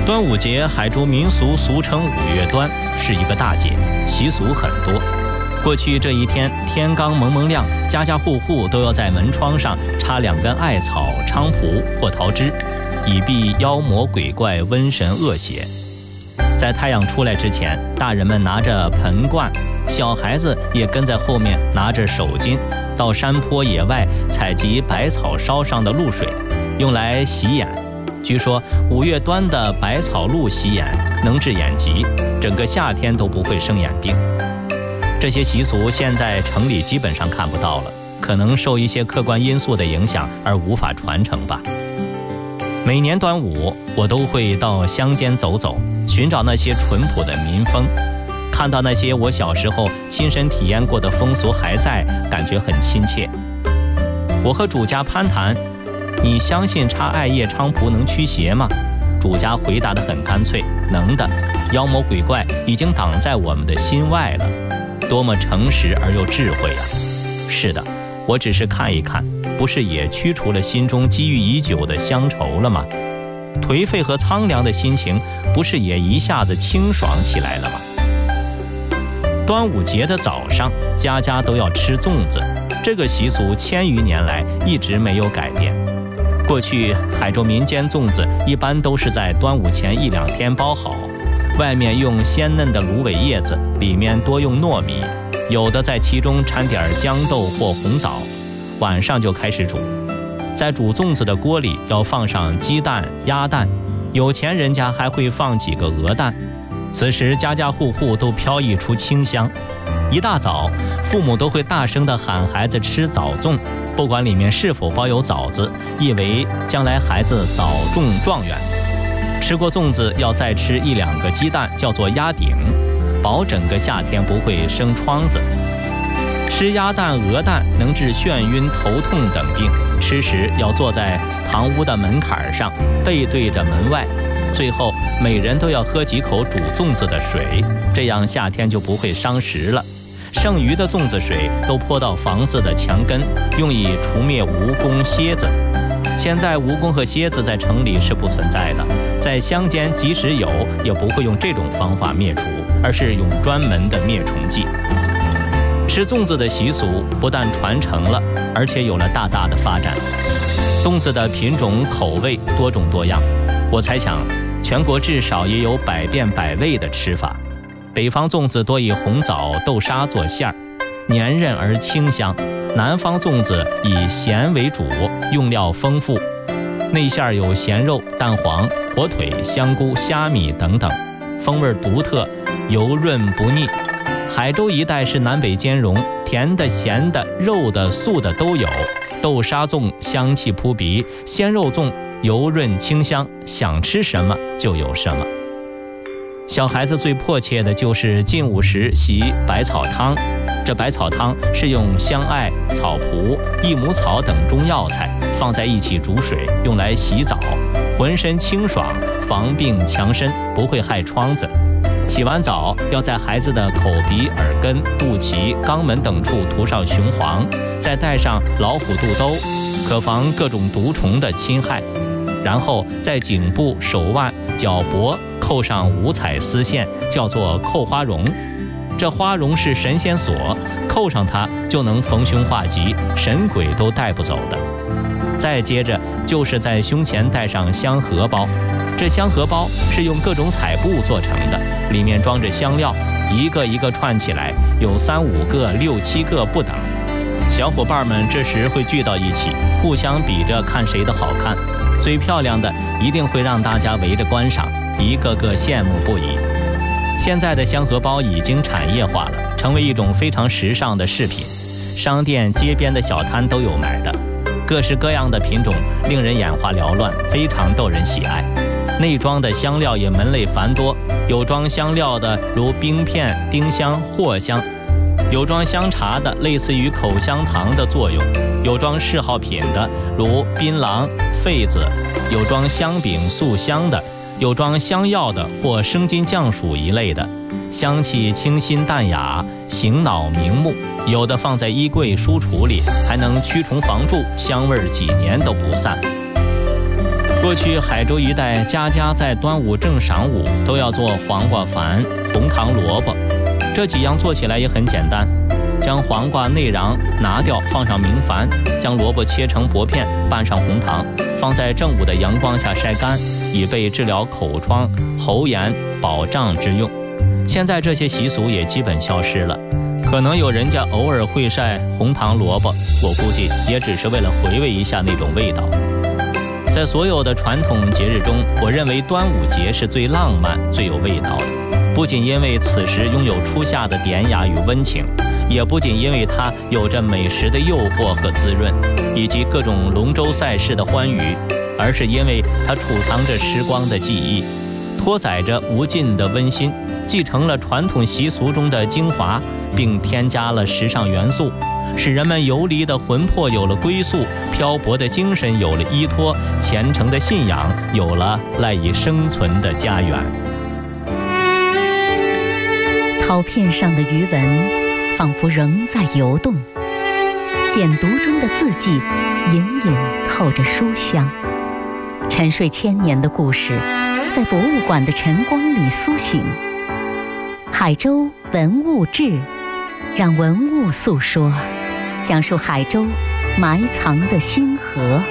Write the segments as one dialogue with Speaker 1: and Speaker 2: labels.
Speaker 1: 端午节海州民俗俗称五月端，是一个大节，习俗很多。过去这一天天刚蒙蒙亮，家家户户都要在门窗上插2根艾草、菖蒲或桃枝，以避妖魔鬼怪、瘟神恶邪。在太阳出来之前，大人们拿着盆罐，小孩子也跟在后面拿着手巾，到山坡野外采集百草烧上的露水，用来洗眼。据说5月端的百草露洗眼能治眼疾，整个夏天都不会生眼病。这些习俗现在城里基本上看不到了，可能受一些客观因素的影响而无法传承吧。每年端午我都会到乡间走走，寻找那些淳朴的民风，看到那些我小时候亲身体验过的风俗还在，感觉很亲切。我和主家攀谈，你相信插艾叶菖蒲能驱邪吗？主家回答得很干脆，能的，妖魔鬼怪已经挡在我们的心外了。多么诚实而又智慧啊！是的，我只是看一看，不是也驱除了心中积郁已久的乡愁了吗？颓废和苍凉的心情不是也一下子清爽起来了吗？端午节的早上，家家都要吃粽子，这个习俗1000余年来一直没有改变。过去海州民间粽子一般都是在端午前1-2天包好，外面用鲜嫩的芦苇叶子，里面多用糯米，有的在其中掺点豇豆或红枣，晚上就开始煮。在煮粽子的锅里要放上鸡蛋、鸭蛋，有钱人家还会放几个鹅蛋。此时家家户户都飘溢出清香。一大早，父母都会大声地喊孩子吃枣粽，不管里面是否包有枣子，意为将来孩子早中状元。吃过粽子要再吃1-2个鸡蛋，叫做鸭顶，保整个夏天不会生疮子。吃鸭蛋、鹅蛋能治眩晕、头痛等病。吃时要坐在堂屋的门槛上，背对着门外。最后每人都要喝几口煮粽子的水，这样夏天就不会伤食了。剩余的粽子水都泼到房子的墙根，用以除灭蜈蚣、蝎子。现在蜈蚣和蝎子在城里是不存在的，在乡间即使有，也不会用这种方法灭除，而是用专门的灭虫剂。吃粽子的习俗不但传承了，而且有了大大的发展。粽子的品种口味多种多样，我猜想全国至少也有百变百味的吃法。北方粽子多以红枣、豆沙做馅儿，黏韧而清香；南方粽子以咸为主，用料丰富，内馅有咸肉、蛋黄、火腿、香菇、虾米等等，风味独特，油润不腻。海州一带是南北兼容，甜的、咸的、肉的、素的都有。豆沙粽香气扑鼻，鲜肉粽油润清香，想吃什么就有什么。小孩子最迫切的就是进午时洗百草汤，这百草汤是用香艾、草蒲、益母草等中药材放在一起煮水，用来洗澡，浑身清爽，防病强身，不会害疮子。洗完澡要在孩子的口鼻、耳根、肚脐、肛门等处涂上雄黄，再戴上老虎肚兜，可防各种毒虫的侵害。然后在颈部、手腕、脚脖扣上5彩丝线，叫做扣花绒。这花绒是神仙锁，扣上它就能逢凶化吉，神鬼都带不走的。再接着就是在胸前戴上香荷包，这香荷包是用各种彩布做成的，里面装着香料，一个一个串起来，有3-5个、6-7个不等。小伙伴们这时会聚到一起，互相比着看谁的好看，最漂亮的一定会让大家围着观赏，一个个羡慕不已。现在的香荷包已经产业化了，成为一种非常时尚的饰品，商店、街边的小摊都有卖的，各式各样的品种令人眼花缭乱，非常逗人喜爱。内装的香料也门类繁多，有装香料的如冰片、丁香、藿香，有装香茶的类似于口香糖的作用，有装嗜好品的如槟榔、痱子，有装香饼、素香的，有装香药的或生津降暑一类的，香气清新淡雅，醒脑明目，有的放在衣柜、书橱里，还能驱虫防蛀，香味几年都不散。 过去海州一带家家在端午正晌午都要做黄瓜矾、红糖萝卜，这几样做起来也很简单。将黄瓜内瓤拿掉，放上明矾，将萝卜切成薄片，拌上红糖，放在正午的阳光下晒干，以备治疗口疮、喉炎、保胀之用。现在这些习俗也基本消失了，可能有人家偶尔会晒红糖萝卜，我估计也只是为了回味一下那种味道。在所有的传统节日中，我认为端午节是最浪漫、最有味道的，不仅因为此时拥有初夏的典雅与温情，也不仅因为它有着美食的诱惑和滋润，以及各种龙舟赛事的欢愉，而是因为它储藏着时光的记忆，托载着无尽的温馨，继承了传统习俗中的精华，并添加了时尚元素，使人们游离的魂魄有了归宿，漂泊的精神有了依托，虔诚的信仰有了赖以生存的家园。
Speaker 2: 陶片上的余纹仿佛仍在游动，简读中的字迹隐隐透着书香。沉睡千年的故事在博物馆的晨光里苏醒。海州文物志，让文物诉说，讲述海州埋藏的星河。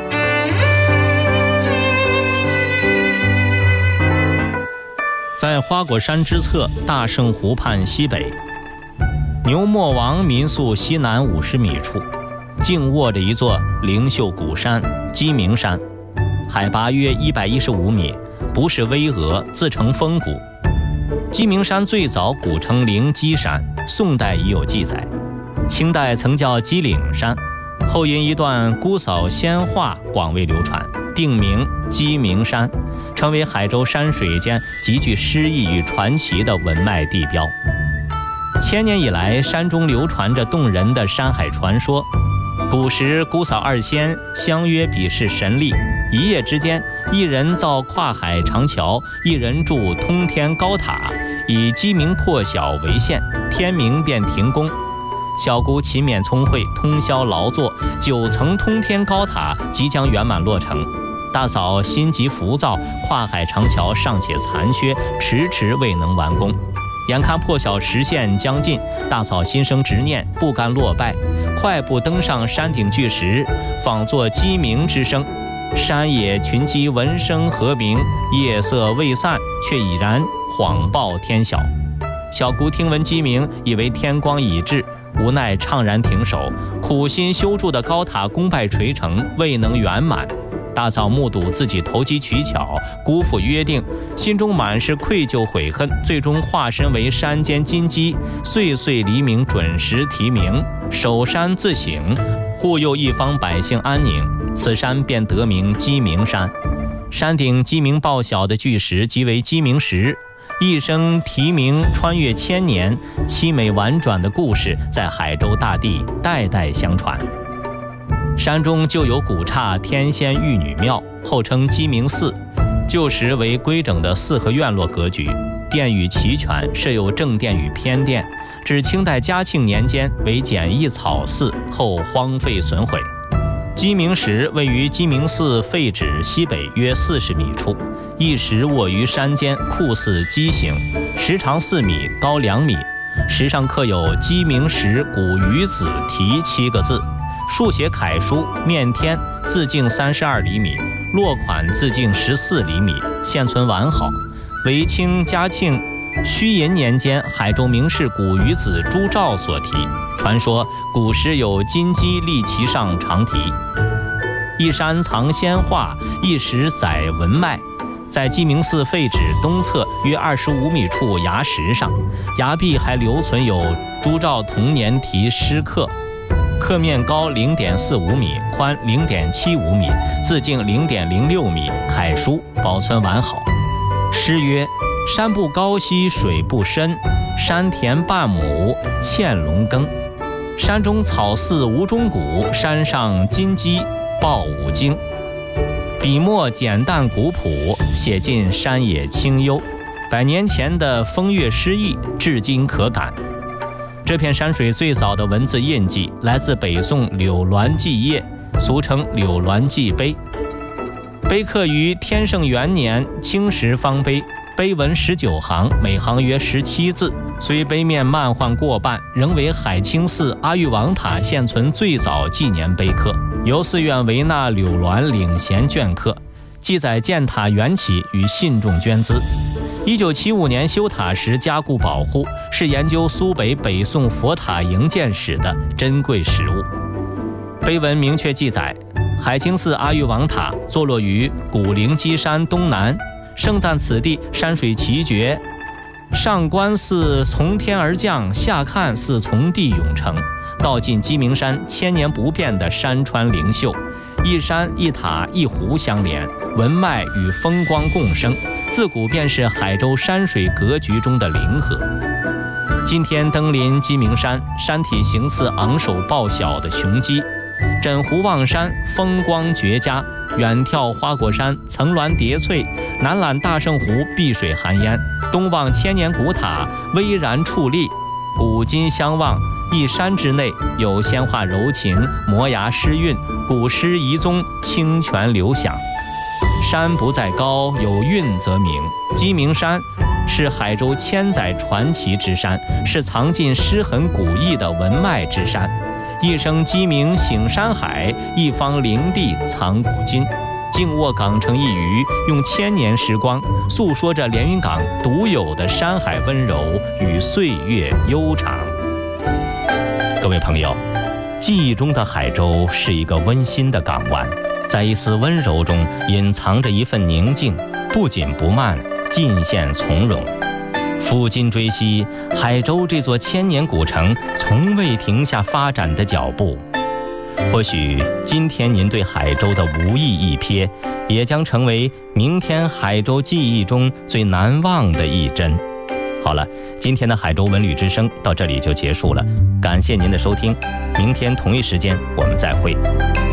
Speaker 1: 在花果山之侧大圣湖畔西北，牛磨王民宿西南50米处，静卧着一座灵秀古山鸡鸣山，海拔约115米，不是巍峨，自成峰谷。鸡鸣山最早古称灵鸡山，宋代已有记载，清代曾叫鸡岭山，后因一段姑嫂仙话广为流传，定名鸡鸣山，成为海州山水间极具诗意与传奇的文脉地标。千年以来，山中流传着动人的山海传说。古时姑嫂二仙相约比试神力，一夜之间，一人造跨海长桥，一人筑通天高塔，以鸡鸣破晓为限，天明便停工。小姑勤勉聪慧，通宵劳作，9层通天高塔即将圆满落成。大嫂心急浮躁，跨海长桥尚且残缺，迟迟未能完工。眼看破晓时限将近，大嫂心生执念，不甘落败，快步登上山顶巨石，仿作鸡鸣之声。山野群鸡闻声和鸣，夜色未散，却已然谎报天晓。小姑听闻鸡鸣，以为天光已至，无奈怅然停手，苦心修筑的高塔功败垂成，未能圆满。大嫂目睹自己投机取巧，辜负约定，心中满是愧疚悔恨，最终化身为山间金鸡，岁岁黎明准时啼鸣，守山自省，护佑一方百姓安宁，此山便得名鸡鸣山。山顶鸡鸣报晓的巨石即为鸡鸣石，一声啼鸣穿越千年，凄美婉转的故事在海州大地代代相传。山中就有古刹天仙玉女庙，后称鸡鸣寺，旧时为规整的四合院落格局，殿宇齐全，设有正殿与偏殿，至清代嘉庆年间为简易草寺，后荒废损毁。鸡鸣石位于鸡鸣寺废址西北约40米处，一石卧于山间，酷似鸡形，石长4米，高2米，石上刻有鸡鸣石古鱼子题7个字，书写楷书，面天，字径32厘米，落款字径14厘米，现存完好，为清嘉庆虚寅年间海州名士古鱼子朱兆所题。传说古时有金鸡立其上长题，一山藏仙话，一石载文脉。在鸡鸣寺废址东侧约25米处崖石上，崖壁还留存有朱兆同年题诗刻，刻面高0.45米，宽0.75米，字径0.06米，楷书保存完好。诗曰：山不高兮水不深，山田半亩嵌龙耕。山中草寺无钟鼓，山上金鸡报五经。笔墨简淡古朴，写尽山野清幽，100年前的风月诗意至今可感。这片山水最早的文字印记来自北宋柳鸾记页，俗称柳鸾记碑。 碑刻于天圣元年青石方碑，碑文19行，每行约17字。虽碑面漫换过半，仍为海清寺阿育王塔现存最早纪年碑刻，由寺院维纳柳鸾领衔镌刻，记载建塔缘起与信众捐资。1975年修塔时加固保护，是研究苏北北宋佛塔营建史的珍贵实物。碑文明确记载，海清寺阿育王塔坐落于古灵基山东南，盛赞此地山水奇绝，上观似从天而降，下看似从地涌成，道尽鸡鸣山千年不变的山川灵秀，一山一塔一湖相连，文脉与风光共生，自古便是海州山水格局中的灵河。今天登临鸡鸣山，山体形似昂首抱小的雄鸡，枕湖望山，风光绝佳，远眺花果山层峦叠翠，南览大圣湖碧水含烟，东望千年古塔巍然矗立，古今相望。一山之内有仙化柔情，摩崖诗韵，古诗遗踪，清泉流响。山不在高，有韵则鸣。鸡鸣山是海州千载传奇之山，是藏尽诗痕古意的文脉之山。一声鸡鸣醒山海，一方灵地藏古今。静卧港城一隅，用千年时光诉说着连云港独有的山海温柔与岁月悠长。各位朋友，记忆中的海州是一个温馨的港湾，在一丝温柔中隐藏着一份宁静，不紧不慢，尽现从容。抚今追昔，海州这座千年古城从未停下发展的脚步。或许今天您对海州的无意一瞥，也将成为明天海州记忆中最难忘的一帧。好了，今天的海州文旅之声到这里就结束了，感谢您的收听，明天同一时间我们再会。